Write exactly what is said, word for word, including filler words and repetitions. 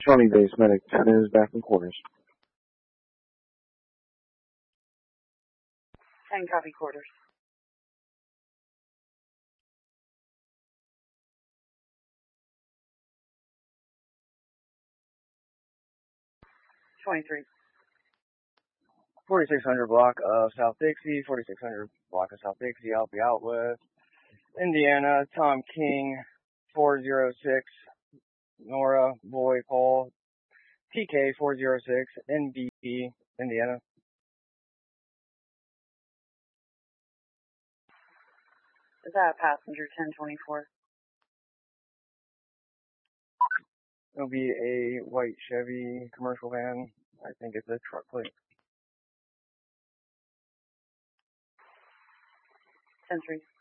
Tony Base Medic ten is back in quarters. ten copy quarters. twenty-three. forty-six hundred block of South Dixie, forty-six hundred block of South Dixie, I'll be out with Indiana, Tom King, four zero six, Nora, Boy, Paul, T K, four zero six, N B P, Indiana. Is that passenger ten twenty-four? It'll be a white Chevy commercial van. I think it's a truck plate. ten three.